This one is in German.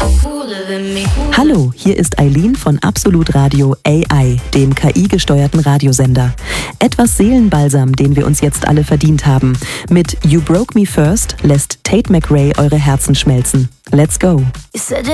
Hallo, hier ist Eileen von Absolut Radio AI, dem KI-gesteuerten Radiosender. Etwas Seelenbalsam, den wir uns jetzt alle verdient haben. Mit You Broke Me First lässt Tate McRae eure Herzen schmelzen. Let's go!